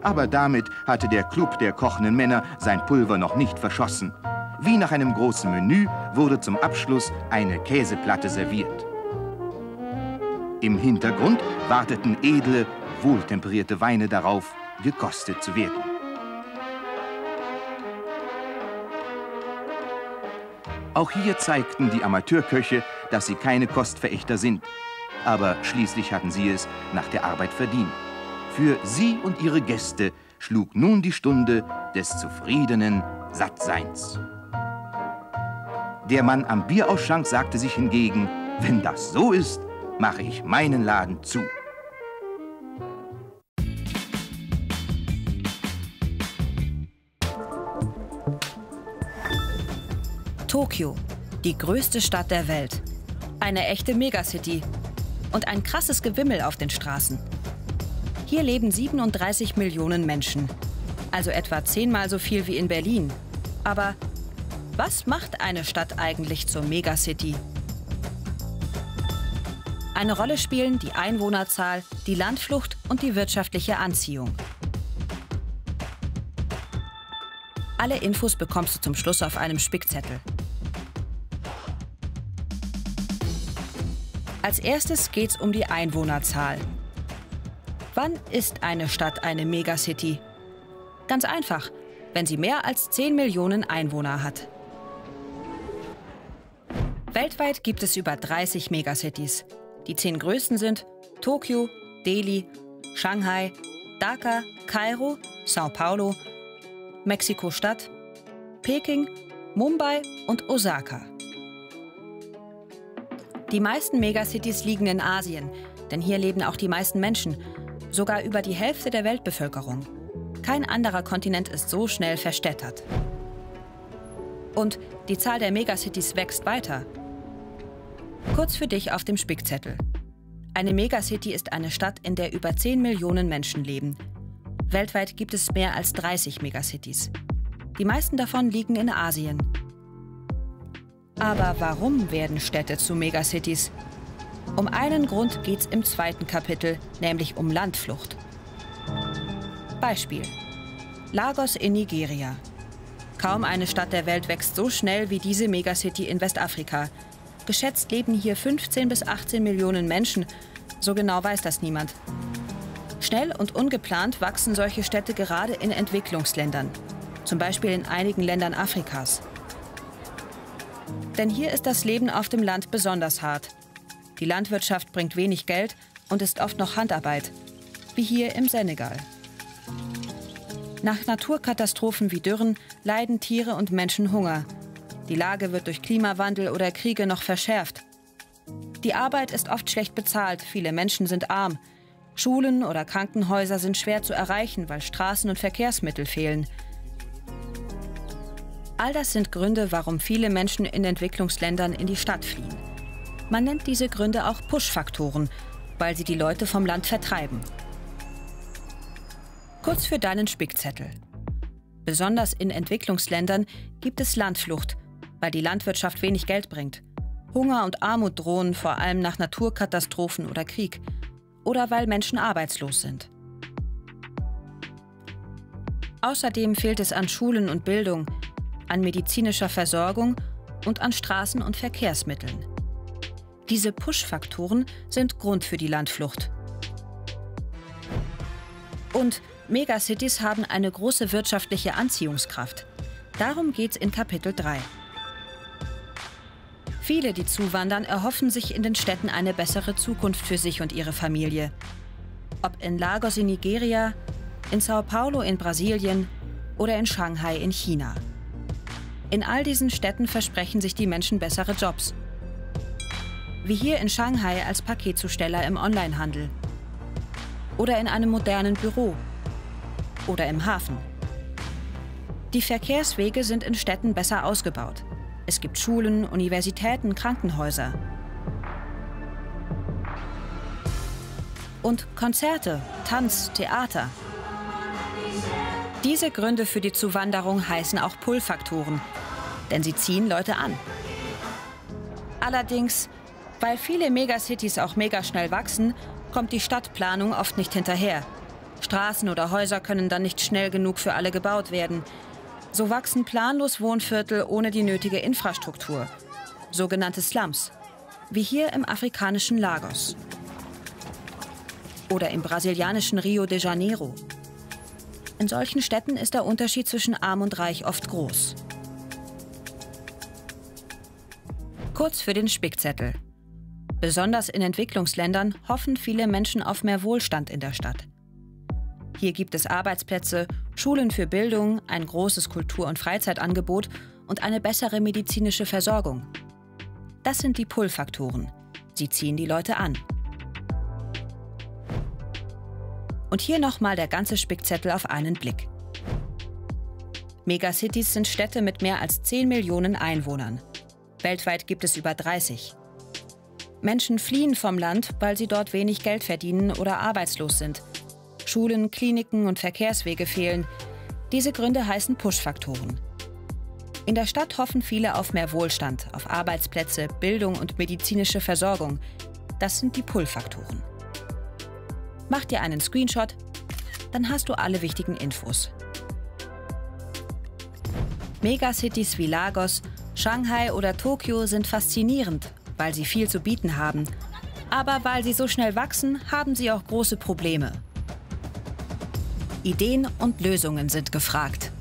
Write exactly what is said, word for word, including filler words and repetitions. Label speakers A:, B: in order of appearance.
A: Aber damit hatte der Club der kochenden Männer sein Pulver noch nicht verschossen. Wie nach einem großen Menü wurde zum Abschluss eine Käseplatte serviert. Im Hintergrund warteten edle, wohltemperierte Weine darauf, gekostet zu werden. Auch hier zeigten die Amateurköche, dass sie keine Kostverächter sind. Aber schließlich hatten sie es nach der Arbeit verdient. Für sie und ihre Gäste schlug nun die Stunde des zufriedenen Sattseins. Der Mann am Bierausschank sagte sich hingegen, wenn das so ist, mache ich meinen Laden zu.
B: Tokio, die größte Stadt der Welt. Eine echte Megacity. Und ein krasses Gewimmel auf den Straßen. Hier leben siebenunddreißig Millionen Menschen. Also etwa zehnmal so viel wie in Berlin. Aber was macht eine Stadt eigentlich zur Megacity? Eine Rolle spielen die Einwohnerzahl, die Landflucht und die wirtschaftliche Anziehung. Alle Infos bekommst du zum Schluss auf einem Spickzettel. Als erstes geht es um die Einwohnerzahl. Wann ist eine Stadt eine Megacity? Ganz einfach, wenn sie mehr als zehn Millionen Einwohner hat. Weltweit gibt es über dreißig Megacities. Die zehn größten sind Tokio, Delhi, Shanghai, Dhaka, Kairo, Sao Paulo, Mexiko-Stadt, Peking, Mumbai und Osaka. Die meisten Megacities liegen in Asien, denn hier leben auch die meisten Menschen, sogar über die Hälfte der Weltbevölkerung. Kein anderer Kontinent ist so schnell verstädtert. Und die Zahl der Megacities wächst weiter. Kurz für dich auf dem Spickzettel. Eine Megacity ist eine Stadt, in der über zehn Millionen Menschen leben. Weltweit gibt es mehr als dreißig Megacities. Die meisten davon liegen in Asien. Aber warum werden Städte zu Megacities? Um einen Grund geht es im zweiten Kapitel, nämlich um Landflucht. Beispiel: Lagos in Nigeria. Kaum eine Stadt der Welt wächst so schnell wie diese Megacity in Westafrika. Geschätzt leben hier fünfzehn bis achtzehn Millionen Menschen. So genau weiß das niemand. Schnell und ungeplant wachsen solche Städte gerade in Entwicklungsländern. Zum Beispiel in einigen Ländern Afrikas. Denn hier ist das Leben auf dem Land besonders hart. Die Landwirtschaft bringt wenig Geld und ist oft noch Handarbeit, wie hier im Senegal. Nach Naturkatastrophen wie Dürren leiden Tiere und Menschen Hunger. Die Lage wird durch Klimawandel oder Kriege noch verschärft. Die Arbeit ist oft schlecht bezahlt, viele Menschen sind arm. Schulen oder Krankenhäuser sind schwer zu erreichen, weil Straßen und Verkehrsmittel fehlen. All das sind Gründe, warum viele Menschen in Entwicklungsländern in die Stadt fliehen. Man nennt diese Gründe auch Push-Faktoren, weil sie die Leute vom Land vertreiben. Kurz für deinen Spickzettel. Besonders in Entwicklungsländern gibt es Landflucht, weil die Landwirtschaft wenig Geld bringt. Hunger und Armut drohen vor allem nach Naturkatastrophen oder Krieg. Oder weil Menschen arbeitslos sind. Außerdem fehlt es an Schulen und Bildung, an medizinischer Versorgung und an Straßen und Verkehrsmitteln. Diese Push-Faktoren sind Grund für die Landflucht. Und Megacities haben eine große wirtschaftliche Anziehungskraft. Darum geht's in Kapitel drei. Viele, die zuwandern, erhoffen sich in den Städten eine bessere Zukunft für sich und ihre Familie. Ob in Lagos in Nigeria, in Sao Paulo in Brasilien oder in Shanghai in China. In all diesen Städten versprechen sich die Menschen bessere Jobs. Wie hier in Shanghai als Paketzusteller im Onlinehandel. Oder in einem modernen Büro. Oder im Hafen. Die Verkehrswege sind in Städten besser ausgebaut. Es gibt Schulen, Universitäten, Krankenhäuser. Und Konzerte, Tanz, Theater. Diese Gründe für die Zuwanderung heißen auch Pull-Faktoren, denn sie ziehen Leute an. Allerdings, weil viele Megacities auch mega schnell wachsen, kommt die Stadtplanung oft nicht hinterher. Straßen oder Häuser können dann nicht schnell genug für alle gebaut werden. So wachsen planlos Wohnviertel ohne die nötige Infrastruktur, sogenannte Slums, wie hier im afrikanischen Lagos oder im brasilianischen Rio de Janeiro. In solchen Städten ist der Unterschied zwischen arm und reich oft groß. Kurz für den Spickzettel. Besonders in Entwicklungsländern hoffen viele Menschen auf mehr Wohlstand in der Stadt. Hier gibt es Arbeitsplätze, Schulen für Bildung, ein großes Kultur- und Freizeitangebot und eine bessere medizinische Versorgung. Das sind die Pull-Faktoren. Sie ziehen die Leute an. Und hier nochmal der ganze Spickzettel auf einen Blick. Megacities sind Städte mit mehr als zehn Millionen Einwohnern. Weltweit gibt es über dreißig. Menschen fliehen vom Land, weil sie dort wenig Geld verdienen oder arbeitslos sind. Schulen, Kliniken und Verkehrswege fehlen. Diese Gründe heißen Push-Faktoren. In der Stadt hoffen viele auf mehr Wohlstand, auf Arbeitsplätze, Bildung und medizinische Versorgung. Das sind die Pull-Faktoren. Mach dir einen Screenshot, dann hast du alle wichtigen Infos. Megacities wie Lagos, Shanghai oder Tokio sind faszinierend, weil sie viel zu bieten haben. Aber weil sie so schnell wachsen, haben sie auch große Probleme. Ideen und Lösungen sind gefragt.